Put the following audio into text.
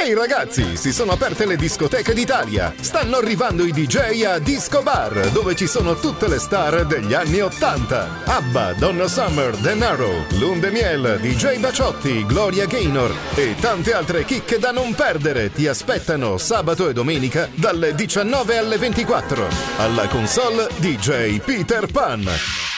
Ehi ragazzi, si sono aperte le discoteche d'Italia. Stanno arrivando i DJ a Disco Bar, dove ci sono tutte le star degli anni '80. ABBA, Donna Summer, Denaro, Lunde Miel, DJ Baciotti, Gloria Gaynor e tante altre chicche da non perdere ti aspettano sabato e domenica dalle 19 alle 24. Alla console DJ Peter Pan.